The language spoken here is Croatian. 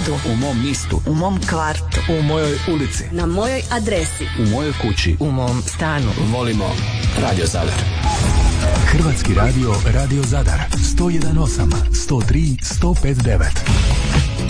gradu, u mom mistu, u mom kvartu, u mojoj ulici, na mojoj adresi, u mojoj kući, u mom stanu. Volimo Radio Zadar. Hrvatski radio, Radio Zadar, 101.8, 103, 105.9.